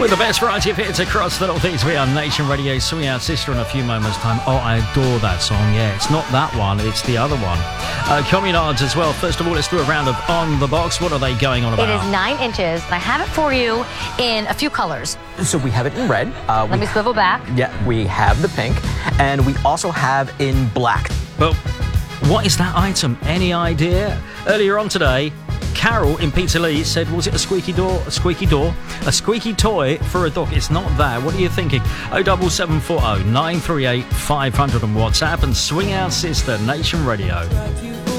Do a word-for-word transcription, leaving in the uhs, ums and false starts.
With the best variety of hits across the Northeast, we are Nation Radio. Swing Out Sister in a few moments' time. Oh, I adore that song. Yeah, it's not that one, it's the other one. Uh, Communards as well. First of all, let's do a round of On The Box. What are they going on about? It is nine inches, and I have it for you in a few colors. So we have it in red. Uh, Let me swivel back. Yeah, we have the pink, and we also have in black. Well, what is that item? Any idea? Earlier on today, Carol in Peterlee said, was it a squeaky door? A squeaky door? A squeaky toy for a dog? It's not that. What are you thinking? oh seven seven four oh nine three eight five hundred on WhatsApp and Swing Out Sister, Nation Radio.